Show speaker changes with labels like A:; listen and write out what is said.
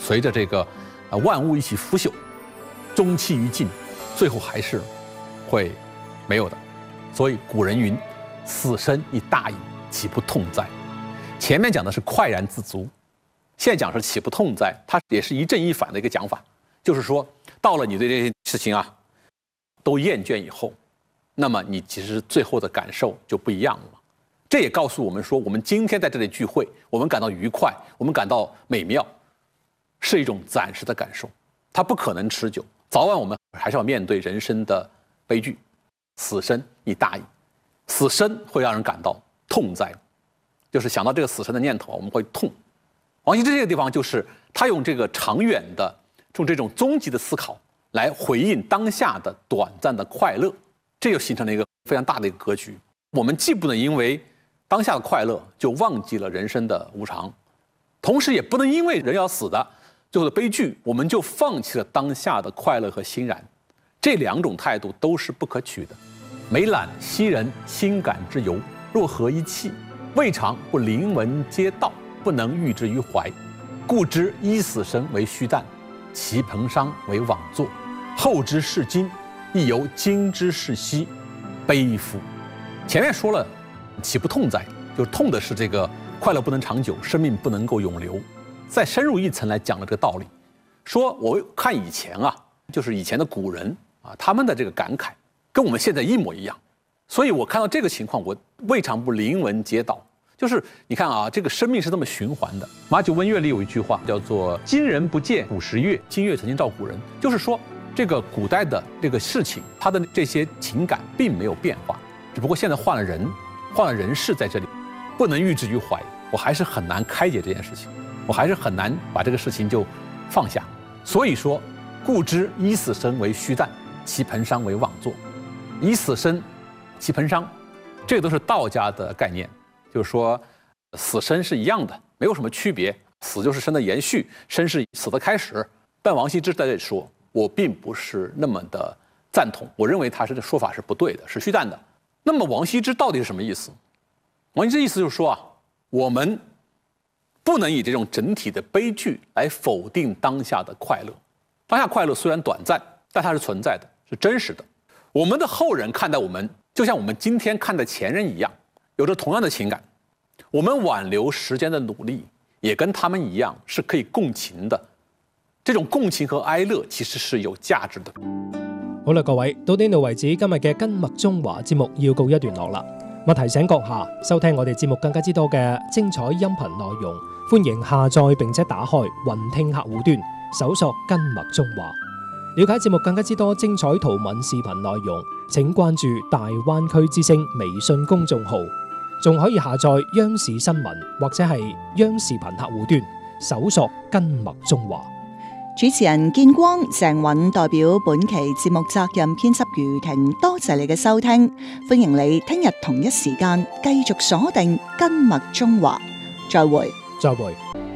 A: 随着这个万物一起腐朽，终期于尽，最后还是会没有的。所以古人云：“死生亦大矣，岂不痛哉？”前面讲的是快然自足，现在讲是岂不痛哉，它也是一正一反的一个讲法，就是说到了你对这些事情都厌倦以后，那么你其实最后的感受就不一样了。这也告诉我们说，我们今天在这里聚会，我们感到愉快，我们感到美妙，是一种暂时的感受，它不可能持久，早晚我们还是要面对人生的悲剧。死生亦大矣，死生会让人感到痛哉，就是想到这个死生的念头，我们会痛。王羲之这个地方就是他用这个长远的、用这种终极的思考来回应当下的短暂的快乐，这就形成了一个非常大的一个格局。我们既不能因为当下的快乐就忘记了人生的无常，同时也不能因为人要死的最后的悲剧，我们就放弃了当下的快乐和欣然。这两种态度都是不可取的。每览昔人心感之由，若合一气，未尝不临文皆道，不能喻之于怀。故知依死生为虚诞，其彭殇为枉作。后之视今，亦犹今之视昔，悲夫！前面说了，岂不痛哉？就是痛的是这个快乐不能长久，生命不能够永留。再深入一层来讲了这个道理，说我看以前就是以前的古人他们的这个感慨跟我们现在一模一样，所以我看到这个情况，我未尝不临文皆道。就是你看这个生命是这么循环的。马九温乐里有一句话叫做“今人不见古时月，今月曾经照古人”，就是说这个古代的这个事情，它的这些情感并没有变化，只不过现在换了人，换了人事在这里，不能喻之于怀。我还是很难开解这件事情，我还是很难把这个事情就放下。所以说，故知依死生为虚诞，其彭殇为枉作。以死生，其彭殇，这个都是道家的概念，就是说死生是一样的，没有什么区别。死就是生的延续，生是死的开始。但王羲之在这里说，我并不是那么的赞同，我认为他这说法是不对的，是虚诞的。那么王羲之到底是什么意思？王羲之意思就是说我们不能以这种整体的悲剧来否定当下的快乐。当下快乐虽然短暂，但它是存在的，是真实的。我们的后人看待我们，就像我们今天看待前人一样，有着同样的情感。我们挽留時間的努力，也跟他們一樣，是可以共情的。這種共情和哀樂其實是有價值的。
B: 好啦，各位，到呢度為止，今日嘅根脈中華節目要告一段落啦。我提醒閣下收聽我哋節目更加之多嘅精彩音頻內容，歡迎下載並且打開雲聽客戶端，搜索根脈中華。了解節目更加之多精彩圖文視頻內容，請關注大灣區之聲微信公眾號，仲可以下載央視新聞或者係央視頻客戶端，搜索根脈中華。
C: 主持人建光、鄭允代表本期節目責任編輯余婷，多謝你嘅收聽，歡迎你聽日同一時間繼續鎖定根脈中華，再會。
B: 再會。